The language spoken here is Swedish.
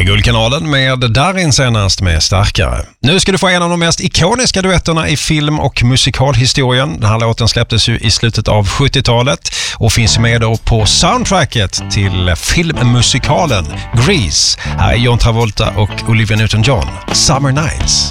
Guldkanalen med Darin senast med Starkare. Nu ska du få en av de mest ikoniska duetterna i film- och musikalhistorien. Den här låten släpptes ju i slutet av 70-talet och finns med då på soundtracket till filmmusikalen Grease. Här är John Travolta och Olivia Newton-John, Summer Nights.